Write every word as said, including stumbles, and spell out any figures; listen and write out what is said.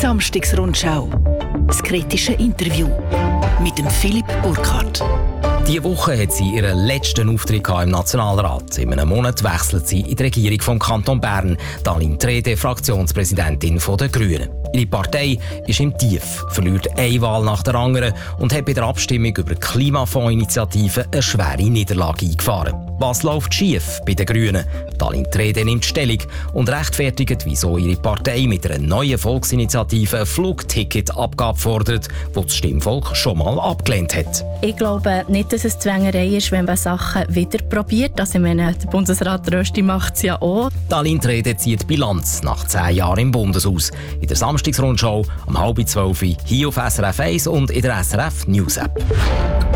Samstagsrundschau. Das kritische Interview mit dem Philipp Burkhardt. Diese Woche hat sie ihren letzten Auftritt im Nationalrat. In einem Monat wechselt sie in die Regierung vom Kanton Bern. Daline Treede, Fraktionspräsidentin der Grünen. Ihre Partei ist im Tief, verliert eine Wahl nach der anderen und hat bei der Abstimmung über die Klimafondsinitiative eine schwere Niederlage eingefahren. Was läuft schief bei den Grünen? Daline Treede nimmt Stellung und rechtfertigt, wieso ihre Partei mit einer neuen Volksinitiative eine Flugticketabgabe fordert, die das Stimmvolk schon mal abgelehnt hat. Ich glaube nicht, dass es Zwängerei ist, wenn man Sachen wieder probiert. Also ich meine, der Bundesrat Rösti macht es ja auch. Daline Treede zieht Bilanz nach zehn Jahren im Bundeshaus. In der Samstagsrundschau um halb zwölf hier auf S R F eins und in der S R F News App.